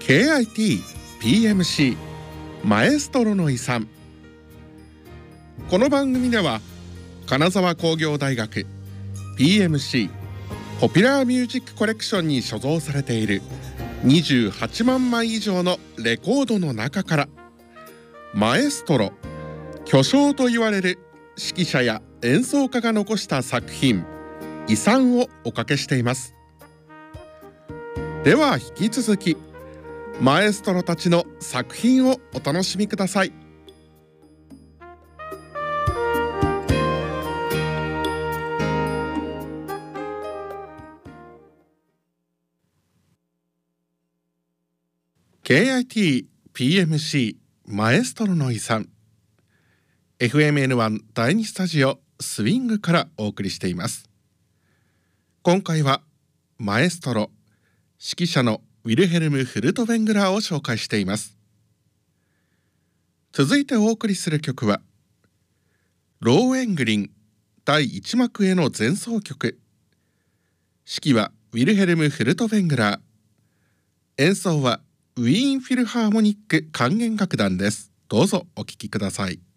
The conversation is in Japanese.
KIT PMC マエストロの遺産。この番組では金沢工業大学 PMC ポピュラーミュージックコレクションに所蔵されている28万枚以上のレコードの中からマエストロ、巨匠と言われる指揮者や演奏家が残した作品、遺産をおかけしています。では引き続きマエストロたちの作品をお楽しみください。KIT PMC マエストロの遺産、 FMN1 第2スタジオスウィングからお送りしています。今回はマエストロ、指揮者のウィルヘルム・フルトヴェングラーを紹介しています。続いてお送りする曲はローエングリン第1幕への前奏曲。指揮はウィルヘルム・フルトヴェングラー、演奏はウィーンフィルハーモニック管弦楽団です。どうぞお聴きください。